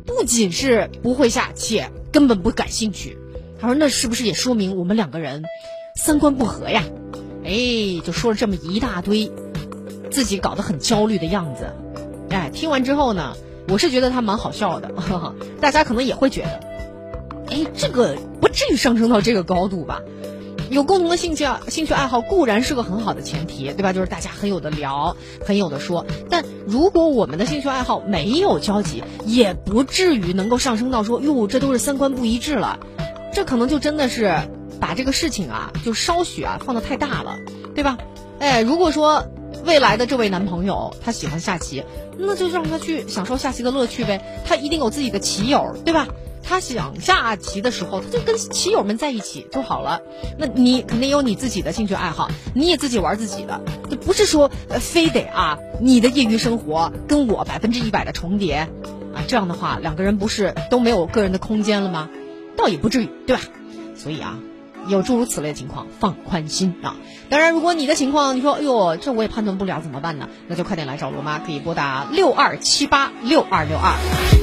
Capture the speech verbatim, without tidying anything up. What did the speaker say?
不仅是不会下，且根本不感兴趣。他说那是不是也说明我们两个人三观不合呀？哎，就说了这么一大堆，自己搞得很焦虑的样子。哎，听完之后呢，我是觉得他蛮好笑的，呵呵，大家可能也会觉得，哎，这个不至于上升到这个高度吧？有共同的兴趣兴趣爱好固然是个很好的前提，对吧？就是大家很有的聊，很有的说。但如果我们的兴趣爱好没有交集，也不至于能够上升到说，哟，这都是三观不一致了。这可能就真的是把这个事情啊，就稍许啊放得太大了，对吧？哎，如果说未来的这位男朋友他喜欢下棋，那就让他去享受下棋的乐趣呗。他一定有自己的棋友，对吧？他想下棋的时候，他就跟棋友们在一起就好了。那你肯定有你自己的兴趣爱好，你也自己玩自己的，就不是说呃非得啊你的业余生活跟我百分之一百的重叠啊，这样的话两个人不是都没有个人的空间了吗？倒也不至于，对吧？所以啊，有诸如此类的情况，放宽心啊。当然，如果你的情况，你说，哎呦，这我也判断不了，怎么办呢？那就快点来找罗妈，可以拨打六二七八六二六二。